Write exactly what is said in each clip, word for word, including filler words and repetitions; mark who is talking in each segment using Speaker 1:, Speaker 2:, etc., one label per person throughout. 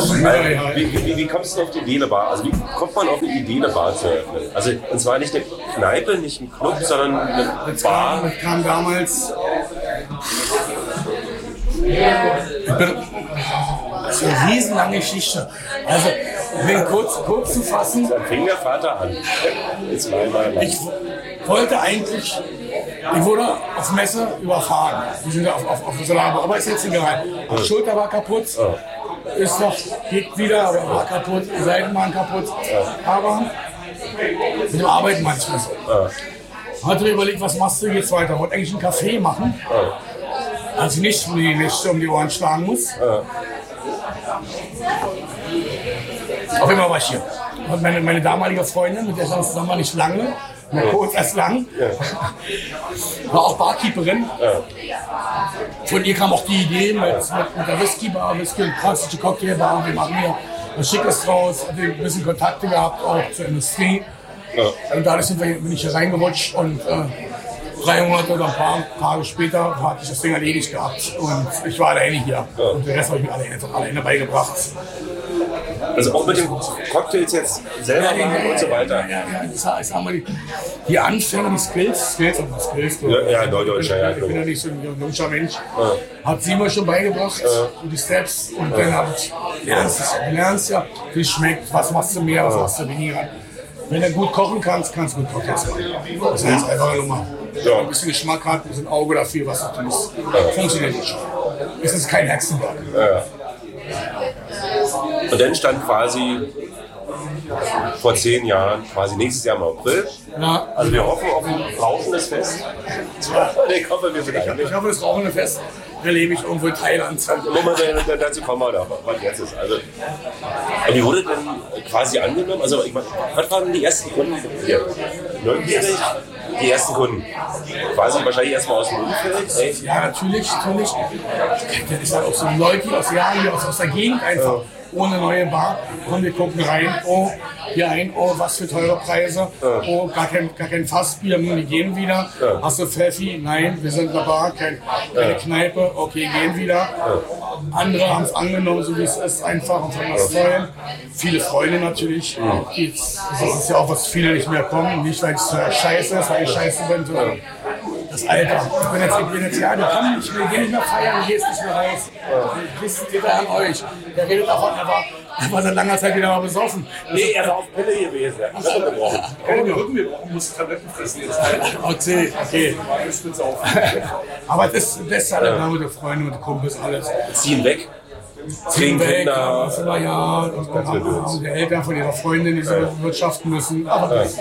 Speaker 1: Wie, wie, wie kommst du auf die Idee, eine Bar? Also wie kommt man auf die Idee, eine Bar zu eröffnen? Also und zwar nicht eine Kneipe, nicht ein Club, sondern eine
Speaker 2: Das
Speaker 1: Bar.
Speaker 2: kam, das kam damals. Ich bin, das ist eine riesenlange Geschichte. Also, um kurz, kurz zu fassen.
Speaker 1: Dann fing der Vater an. Jetzt mal mal.
Speaker 2: Ich wollte eigentlich, ich wurde auf Messe überfahren. Wir sind auf, auf, auf der Solarbo, aber ist jetzt egal. Die Schulter war kaputt, ist noch, geht wieder, aber war kaputt, die Seiten waren kaputt. Aber mit dem Arbeiten manchmal so. Hatte mir überlegt, was machst du jetzt weiter? Wollte eigentlich einen Café machen, als ich nicht um die Nächte um die Ohren schlagen muss. Auf jeden Fall war ich hier. Und meine, meine damalige Freundin, mit der ich zusammen war, nicht lange, nur kurz erst lang, war auch Barkeeperin. Von ihr kam auch die Idee mit, mit, mit der Whisky-Bar, Whisky und klassische Cocktailbar. Wir machen hier was Schickes draus, hatte ein bisschen Kontakte gehabt, auch zur Industrie. Und dadurch sind wir, bin ich hier reingerutscht und äh, drei Monate oder ein paar Tage später hatte ich das Ding erledigt gehabt. Und ich war alleine hier. Und den Rest habe ich mir alleine, alleine beigebracht.
Speaker 1: Also auch mit den Cocktails jetzt selber
Speaker 2: Ja,
Speaker 1: machen
Speaker 2: ja,
Speaker 1: und so weiter.
Speaker 2: Ja, ja, ja. Das heißt, haben wir die, die Anfänge, die Skills, Skills und was Skills.
Speaker 1: Ja, ja, Neudeutsch,
Speaker 2: ich,
Speaker 1: ja,
Speaker 2: ich bin ja nicht so ein jungscher Mensch. Hat sie mir schon beigebracht, und die Steps. Und dann habe ich lernst es. Du lernst ja, wie es schmeckt, was machst du mehr, was machst du weniger. Wenn du gut kochen kannst, kannst du gut Cocktails machen. Das heißt einfach nur mal. Ja. Ein bisschen Geschmack hat, ein bisschen Auge dafür, was du tust. Funktioniert nicht schon. Es ist kein Hexenwerk.
Speaker 1: Ja. Und dann stand quasi vor zehn Jahren, quasi nächstes Jahr im April.
Speaker 2: Ja.
Speaker 1: Also wir hoffen auf ein rauschendes Fest. Ich hoffe, wir sind
Speaker 2: Ich, ich hoffe, das rauchende Fest erlebe ich irgendwo in Thailand.
Speaker 1: Moment, dazu kommen wir da, was jetzt ist. Also, wie wurde denn quasi angenommen? Also, ich meine, was waren die ersten Kunden hier? Neugierig? Die ersten Kunden? Quasi wahrscheinlich erstmal aus dem Umfeld?
Speaker 2: Ja, natürlich, natürlich. Das ist halt auch so Leute aus Jahren, aus, aus der Gegend einfach. Ja. Ohne neue Bar. Und wir gucken rein, oh, hier ein, oh, was für teure Preise. Ja. Oh, gar kein, gar kein Fassbier, nun, die gehen wieder. Ja. Hast du Pfeffi? Nein, wir sind eine Bar, kein, keine ja. Kneipe. Okay, gehen wieder. Ja. Andere haben es angenommen, so wie es ist, einfach und fanden das toll. Viele Freunde natürlich. Ja. Das ist ja auch, was viele nicht mehr kommen. Nicht, weil es äh, scheiße ist, weil ich scheiße bin, sondern das Alter. Ich bin jetzt, ich bin jetzt ja, du kommst nicht mehr, geh nicht mehr feiern, gehst nicht mehr raus. Das geht an euch. Der redet davon, er war, er war seit langer Zeit wieder mal besoffen.
Speaker 1: Nee, er war auf Pille gewesen. Er hat Pille gebrochen.
Speaker 3: Keine Rücken gebrochen, musste Tabletten fressen.
Speaker 2: Okay, okay. Aber das, das ist alles ja. Mit den Freunden, mit den Kumpels, alles.
Speaker 1: Ziehen weg. Ziehen weg,
Speaker 2: Kinder. Ja, und dann haben die Eltern von ihrer Freundin, die sie wirtschaften müssen. Aber das,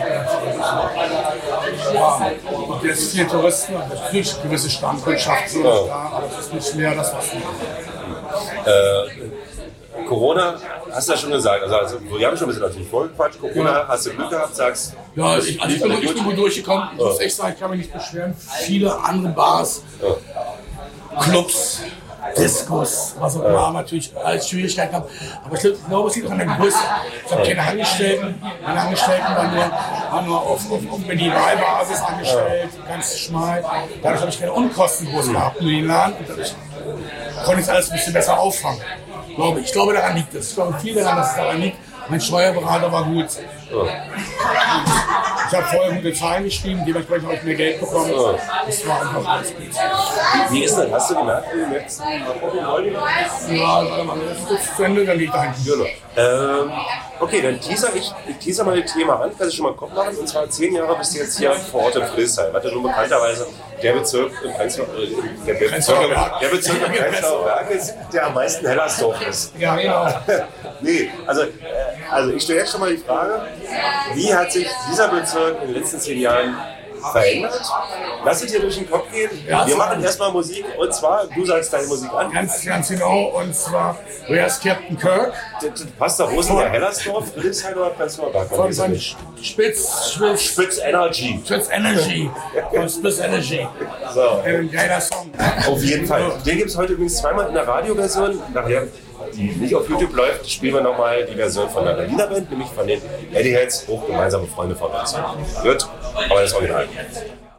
Speaker 2: ja. Und jetzt viele Touristen, natürlich eine gewisse Stammkundschaft, so ja. Da, aber das ist nicht mehr das, was wir
Speaker 1: äh, Corona, hast du ja schon gesagt, also, also wir haben schon ein bisschen natürlich vorgequatscht, Corona, ja. Hast du Glück gehabt, sagst
Speaker 2: ja, ich, also ich bin wirklich gut durchgekommen, ich muss echt sagen, ich kann mich nicht beschweren. Viele andere Bars, ja. Clubs, Diskos, was auch immer, ja. Natürlich als Schwierigkeiten haben. Aber ich glaube, es liegt auch an der Größe. Ich habe keine Angestellten, meine Angestellten waren nur, waren nur auf, auf, auf Minimalbasis angestellt, ja. Ganz schmal. Dadurch habe ich keine Unkosten groß gehabt, nur den Laden. Und dadurch konnte ich es alles ein bisschen besser auffangen. Glaube ich. Ich glaube, daran liegt es. Ich glaube viel daran, dass es daran liegt. Mein Steuerberater war gut. Ja. Ich habe vorher gute Zahlen geschrieben, dementsprechend habe ich mehr Geld bekommen. Ja. Das war einfach alles gut.
Speaker 1: Wie ist das? Hast du gemerkt, wie du jetzt
Speaker 2: Ja, warte mal, das ist zu Ende, dann liegt da hinten.
Speaker 1: Ähm, okay, dann teaser ich, ich teaser mal das Thema an, kannst du schon mal im Kopf machen. Und zwar zehn Jahre bist du jetzt hier vor Ort in Friedrichshain. Was ja nun bekannterweise der Bezirk im Prenzlauer der Bezirk, der Bezirk im Prenzlauer Berg ist, der am meisten Hellersdorf ist.
Speaker 2: Ja, genau.
Speaker 1: Nee, also, also ich stelle jetzt schon mal die Frage, wie hat sich dieser Bezirk in den letzten zehn Jahren verändert? Lass es dir durch den Kopf gehen. Ja, wir machen erstmal Musik und zwar, du sagst deine Musik an.
Speaker 2: Ganz, ganz genau, und zwar, wer ist Captain Kirk?
Speaker 1: Das, das passt doch, wo ist denn der Hellersdorf? Friedrichshain oder Prenzlauer Berg?
Speaker 2: Von seinem Spitz, Spitz,
Speaker 1: Spitz Energy.
Speaker 2: Spitz Energy. Von Spitz Energy.
Speaker 1: So.
Speaker 2: Ein geiler Song.
Speaker 1: Auf jeden Fall. Den gibt es heute übrigens zweimal in der Radioversion. Nachher, die nicht auf YouTube läuft, spielen wir nochmal die Version von der Berliner Band, nämlich von den Eddie Heads, hoch gemeinsame Freunde von uns. Gut, aber das Original.